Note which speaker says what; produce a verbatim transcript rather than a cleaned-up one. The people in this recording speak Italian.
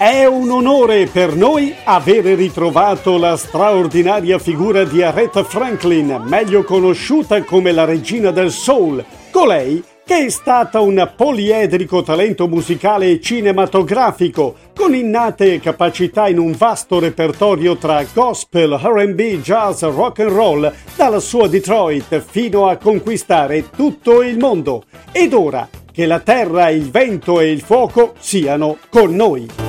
Speaker 1: È un onore per noi avere ritrovato la straordinaria figura di Aretha Franklin, meglio conosciuta come la regina del soul, colei che è stata un poliedrico talento musicale e cinematografico, con innate capacità in un vasto repertorio tra gospel, R and B, jazz, rock and roll, dalla sua Detroit fino a conquistare tutto il mondo. Ed ora che la terra, il vento e il fuoco siano con noi.